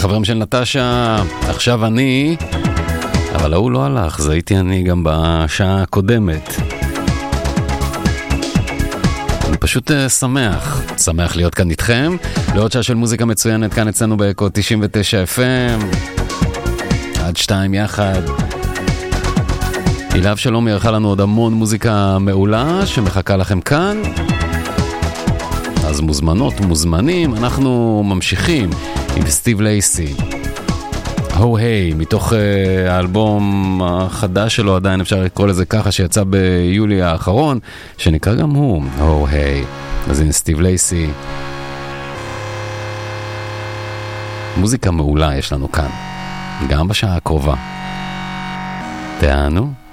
חברים של נטשה, עכשיו אני, אבל הוא לא הלך, זה הייתי אני גם בשעה הקודמת. אני פשוט שמח להיות כאן איתכם, לעוד שעה של מוזיקה מצוינת כאן אצלנו באקו 99 FM, עד 2 יחד. אילהב שלום ירחה לנו עוד המון מוזיקה מעולה שמחכה לכם כאן. אז מוזמנות, מוזמנים, אנחנו ממשיכים עם סטיב לייסי. הו היי, מתוך האלבום החדש שלו, עדיין אפשר לקרוא לזה ככה, שיצא ביולי האחרון, שנקרא גם הוא, הו היי. אז הנה סטיב לייסי. מוזיקה מעולה יש לנו כאן, גם בשעה הקרובה. תענו.